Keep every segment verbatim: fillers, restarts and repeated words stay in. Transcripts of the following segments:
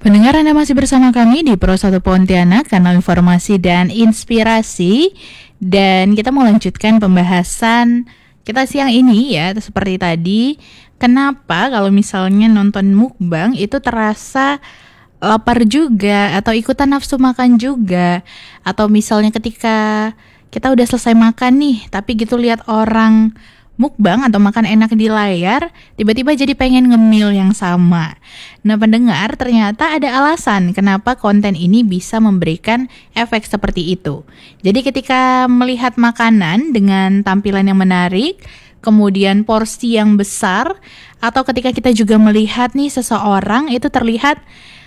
Pendengar, Anda masih bersama kami di Pro satu Pontianak, kanal informasi dan inspirasi. Dan kita mau lanjutkan pembahasan kita siang ini ya, seperti tadi. Kenapa kalau misalnya nonton mukbang itu terasa lapar juga, atau ikutan nafsu makan juga. Atau misalnya ketika kita udah selesai makan nih, tapi gitu lihat orang mukbang atau makan enak di layar, tiba-tiba jadi pengen ngemil yang sama. Nah pendengar, ternyata ada alasan kenapa konten ini bisa memberikan efek seperti itu. Jadi ketika melihat makanan dengan tampilan yang menarik, kemudian porsi yang besar, atau ketika kita juga melihat nih seseorang itu terlihat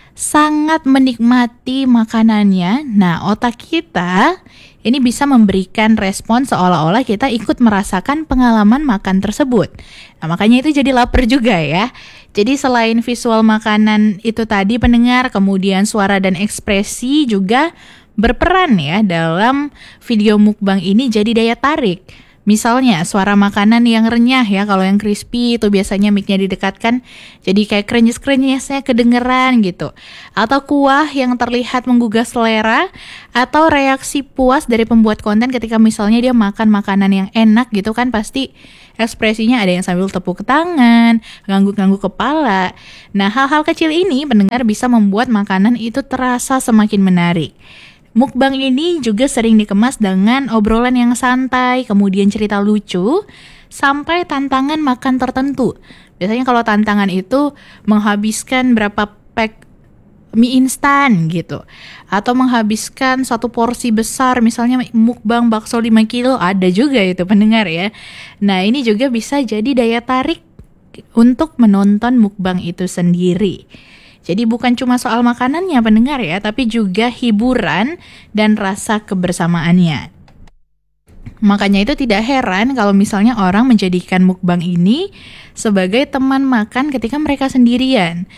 sangat menikmati makanannya, nah otak kita ini bisa memberikan respon seolah-olah kita ikut merasakan pengalaman makan tersebut. Nah makanya itu jadi lapar juga ya. Jadi selain visual makanan itu tadi pendengar, kemudian suara dan ekspresi juga berperan ya dalam video mukbang ini jadi daya tarik. Misalnya suara makanan yang renyah ya, kalau yang crispy itu biasanya mic-nya didekatkan jadi kayak krenyes-krenyesnya kedengeran gitu. Atau kuah yang terlihat menggugah selera, atau reaksi puas dari pembuat konten ketika misalnya dia makan makanan yang enak gitu kan, pasti ekspresinya ada yang sambil tepuk tangan, ngangguk-ngangguk kepala. Nah hal-hal kecil ini pendengar bisa membuat makanan itu terasa semakin menarik. Mukbang ini juga sering dikemas dengan obrolan yang santai, kemudian cerita lucu, sampai tantangan makan tertentu. Biasanya kalau tantangan itu menghabiskan berapa pack mie instan gitu, atau menghabiskan satu porsi besar, misalnya mukbang bakso lima kilo, ada juga itu pendengar ya. Nah ini juga bisa jadi daya tarik untuk menonton mukbang itu sendiri. Jadi bukan cuma soal makanannya pendengar ya, tapi juga hiburan dan rasa kebersamaannya. Makanya itu tidak heran kalau misalnya orang menjadikan mukbang ini sebagai teman makan ketika mereka sendirian.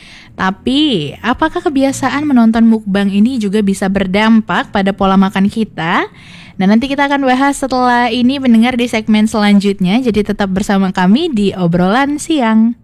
Tapi apakah kebiasaan menonton mukbang ini juga bisa berdampak pada pola makan kita? Nah nanti kita akan bahas setelah ini pendengar di segmen selanjutnya. Jadi tetap bersama kami di Obrolan Siang.